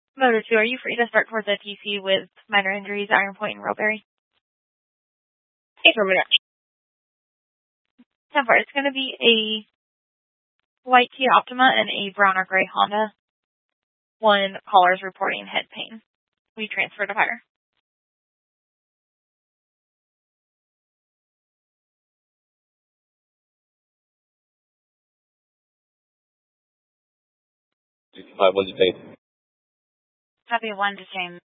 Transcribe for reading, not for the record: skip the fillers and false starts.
Motor 2, are you free to start towards the TC with minor injuries, Iron Point, and Roberry? Affirmative. 10-4, it's going to be a white Kia Optima and a brown or gray Honda. One caller is reporting head pain. We transfer to fire. What's your paid? Copy 1 to James.